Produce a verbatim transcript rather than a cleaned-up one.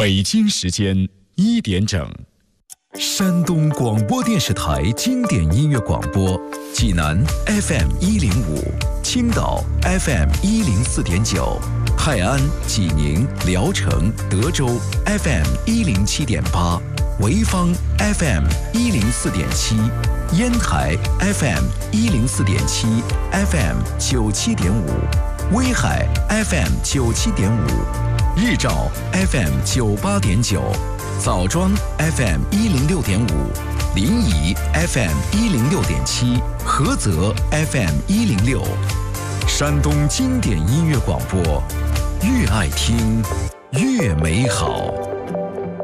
北京时间一点整。 山东广播电视台经典音乐广播，济南 F M 一零五，青岛 F M 一零四点九，泰安、济宁、聊城、德州 F M 一零七点八，潍坊 F M 一零四点七，烟台 F M 一零四点七 ，F M 九七点五，威海 F M 九七点五，日照 F M 九八点九。枣庄 F M 一零六点五，临沂 F M 一零六点七，菏泽 F M 一零六。山东经典音乐广播，越爱听越美好。